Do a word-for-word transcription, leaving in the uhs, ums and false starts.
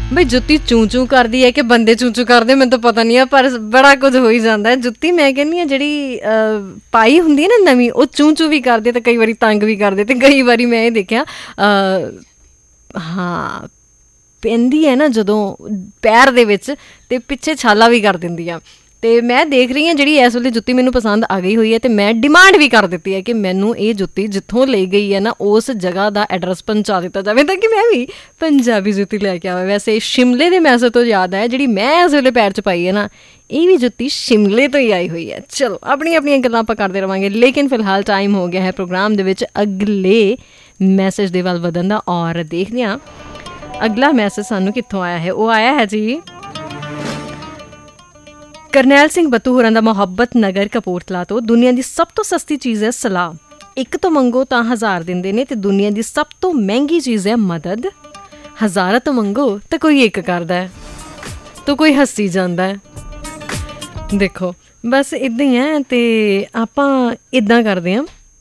ਬਈ ਜੁੱਤੀ ਚੂੰ ਚੂੰ ਕਰਦੀ ਹੈ ਕਿ ਬੰਦੇ ਚੂੰ ਚੂੰ ਕਰਦੇ, ਮੈਨੂੰ ਤਾਂ ਪਤਾ ਨਹੀਂ ਆ, ਪਰ ਬੜਾ ਕੁਝ ਹੋ ਹੀ ਜਾਂਦਾ। ਜੁੱਤੀ ਮੈਂ ਕਹਿੰਦੀ ਹਾਂ ਜਿਹੜੀ ਪਾਈ ਹੁੰਦੀ ਹੈ ਨਾ ਨਵੀਂ, ਉਹ ਚੂੰ ਚੂੰ ਵੀ ਕਰਦੇ ਅਤੇ ਕਈ ਵਾਰੀ ਤੰਗ ਵੀ ਕਰਦੇ। ਅਤੇ ਕਈ ਵਾਰੀ ਮੈਂ ਇਹ ਦੇਖਿਆ ਹਾਂ ਪੈਂਦੀ ਹੈ ਨਾ ਜਦੋਂ ਪੈਰ ਦੇ ਵਿੱਚ, ਅਤੇ ਪਿੱਛੇ ਛਾਲਾ ਵੀ ਕਰ ਦਿੰਦੀ ਆ। ਅਤੇ ਮੈਂ ਦੇਖ ਰਹੀ ਹਾਂ ਜਿਹੜੀ ਇਸ ਵੇਲੇ ਜੁੱਤੀ ਮੈਨੂੰ ਪਸੰਦ ਆ ਗਈ ਹੋਈ ਹੈ, ਅਤੇ ਮੈਂ ਡਿਮਾਂਡ ਵੀ ਕਰ ਦਿੱਤੀ ਹੈ ਕਿ ਮੈਨੂੰ ਇਹ ਜੁੱਤੀ ਜਿੱਥੋਂ ਲਈ ਗਈ ਹੈ ਨਾ ਉਸ ਜਗ੍ਹਾ ਦਾ ਐਡਰੈਸ ਪਹੁੰਚਾ ਦਿੱਤਾ ਜਾਵੇ, ਤਾਂ ਕਿ ਮੈਂ ਵੀ ਪੰਜਾਬੀ ਜੁੱਤੀ ਲੈ ਕੇ ਆਵਾਂ। ਵੈਸੇ ਸ਼ਿਮਲੇ ਦੇ ਮੈਸੇਜ ਤੋਂ ਯਾਦ ਹੈ, ਜਿਹੜੀ ਮੈਂ ਇਸ ਵੇਲੇ ਪੈਰ 'ਚ ਪਾਈ ਹੈ ਨਾ, ਇਹ ਵੀ ਜੁੱਤੀ ਸ਼ਿਮਲੇ ਤੋਂ ਹੀ ਆਈ ਹੋਈ ਹੈ। ਚਲੋ ਆਪਣੀਆਂ ਆਪਣੀਆਂ ਗੱਲਾਂ ਆਪਾਂ ਕਰਦੇ ਰਹਾਂਗੇ, ਲੇਕਿਨ ਫਿਲਹਾਲ ਟਾਈਮ ਹੋ ਗਿਆ ਹੈ ਪ੍ਰੋਗਰਾਮ ਦੇ ਵਿੱਚ ਅਗਲੇ ਮੈਸੇਜ ਦੇ ਵੱਲ ਵਧਣ ਦਾ। ਔਰ ਦੇਖਦੇ ਹਾਂ ਅਗਲਾ ਮੈਸੇਜ ਸਾਨੂੰ ਕਿੱਥੋਂ ਆਇਆ ਹੈ। ਉਹ ਆਇਆ ਹੈ ਜੀ ਕਰਨੈਲ ਸਿੰਘ ਬੱਤੂ ਹੋਰਾਂ ਦਾ, ਮੁਹੱਬਤ ਨਗਰ ਕਪੂਰਥਲਾ ਤੋਂ। ਦੁਨੀਆ ਦੀ ਸਭ ਤੋਂ ਸਸਤੀ ਚੀਜ਼ ਹੈ ਸਲਾਹ, ਇੱਕ ਤੋਂ ਮੰਗੋ ਤਾਂ ਹਜ਼ਾਰ ਦਿੰਦੇ ਨੇ, ਅਤੇ ਦੁਨੀਆ ਦੀ ਸਭ ਤੋਂ ਮਹਿੰਗੀ ਚੀਜ਼ ਹੈ ਮਦਦ, ਹਜ਼ਾਰਾਂ ਤੋਂ ਮੰਗੋ ਤਾਂ ਕੋਈ ਇੱਕ ਕਰਦਾ ਹੈ, ਤਾਂ ਕੋਈ ਹੱਸੀ ਜਾਂਦਾ ਹੈ। ਦੇਖੋ ਬਸ ਇੱਦਾਂ ਹੀ ਹੈ, ਅਤੇ ਆਪਾਂ ਇੱਦਾਂ ਕਰਦੇ ਹਾਂ